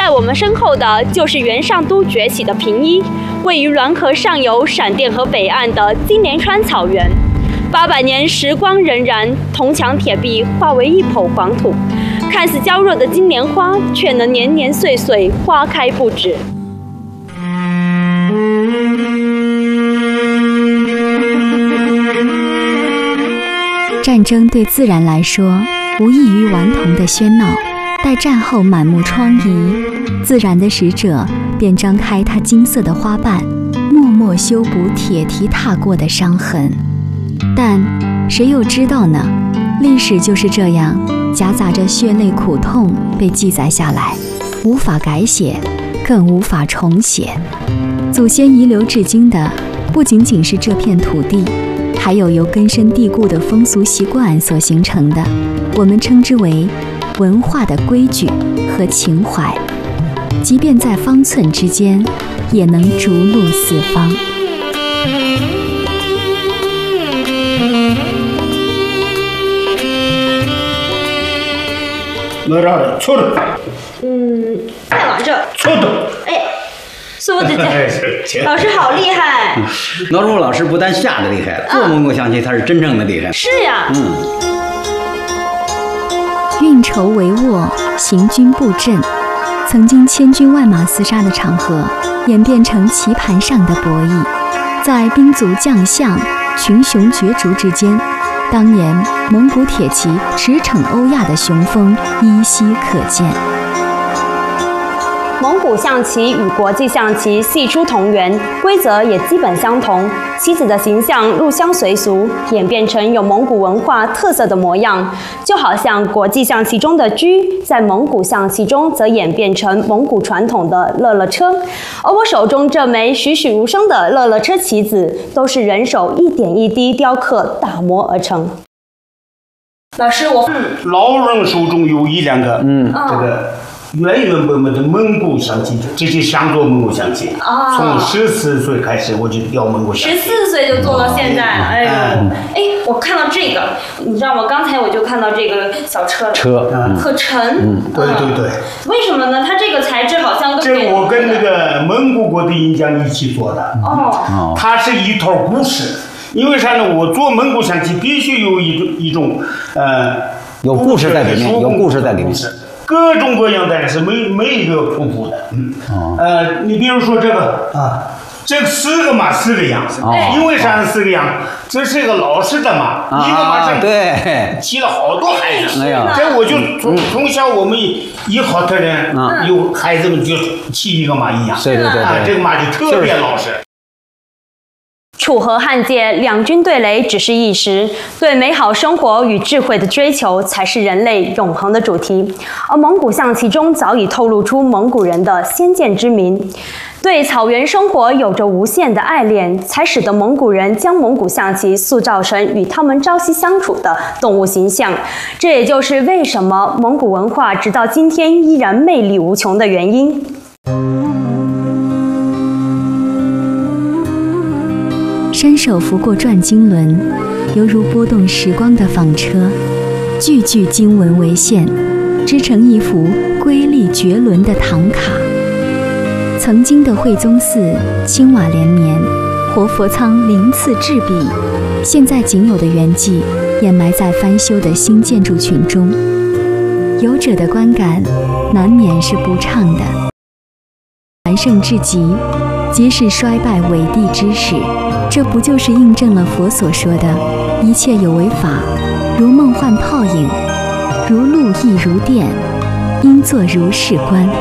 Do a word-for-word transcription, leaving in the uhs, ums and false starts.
在我们身后的就是元上都崛起的平邑，位于滦河上游闪电河北岸的金莲川草原。八百年时光荏苒，铜墙铁壁化为一抔黄土，看似娇弱的金莲花，却能年年岁岁花开不止。 战争对自然来说，无异于顽童的喧闹。待战后满目疮痍，自然的使者便张开它金色的花瓣，默默修补铁蹄踏过的伤痕。但谁又知道呢？历史就是这样，夹杂着血泪苦痛被记载下来，无法改写，更无法重写。祖先遗留至今的，不仅仅是这片土地，还有由根深蒂固的风俗习惯所形成的，我们称之为文化的规矩和情怀，即便在方寸之间，也能逐鹿四方。 哪让的？错的。 嗯，再往这。 错的。 哎，苏姐姐，老师好厉害。 老朱老师不但下的厉害，做蒙古象棋他是真正的厉害。 是呀。 嗯。 运筹帷幄，行军布阵，曾经千军万马厮杀的场合，演变成棋盘上的博弈。在兵卒将相、群雄角逐之间，当年蒙古铁骑驰骋欧亚的雄风依稀可见。 蒙古象棋与国际象棋系出同源，规则也基本相同，棋子的形象入乡随俗，演变成有蒙古文化特色的模样。就好像国际象棋中的车，在蒙古象棋中则演变成蒙古传统的乐乐车。而我手中这枚栩栩如生的乐乐车棋子，都是人手一点一滴雕刻打磨而成。老师，我嗯，老人手中有一两个，嗯，这个。原原本本的蒙古象棋，这些想做蒙古象棋。哦。从十四岁开始我就雕蒙古象棋。 十四岁就做到现在，哎呦，哎，我看到这个，你知道吗？刚才我就看到这个小车。 车。 可沉。 嗯，对对对。 为什么呢？它这个材质好像跟这我跟那个蒙古国的银匠一起做的。哦。它是一套故事，因为啥呢？我做蒙古象棋必须有一种一种呃， 有故事在里面，有故事在里面。 各种各样的是没没一个重复的，嗯，哦、呃，你比如说这个啊，这四个马四个样，哦、因为啥四个样？这是一个老式的马，啊、一个马上对， 骑了好多孩子， 哎呀， 这我就从、嗯、从小我们一好的人，啊、有孩子们就骑一个马一样， 对对对对， 啊，这个马就特别老实。 楚河汉界，两军对垒只是一时，对美好生活与智慧的追求才是人类永恒的主题。而蒙古象棋中早已透露出蒙古人的先见之明，对草原生活有着无限的爱恋，才使得蒙古人将蒙古象棋塑造成与他们朝夕相处的动物形象。这也就是为什么蒙古文化直到今天依然魅力无穷的原因。 伸手拂过转经轮，犹如拨动时光的纺车，句句经文为线，织成一幅瑰丽绝伦的唐卡。曾经的惠宗寺青瓦连绵，活佛仓鳞次栉比，现在仅有的圆迹掩埋在翻修的新建筑群中，游者的观感难免是不畅的。完胜至极，即是衰败伟地之始。这不就是印证了佛所说的一切有为法，如梦幻泡影，如露亦如电，应作如是观。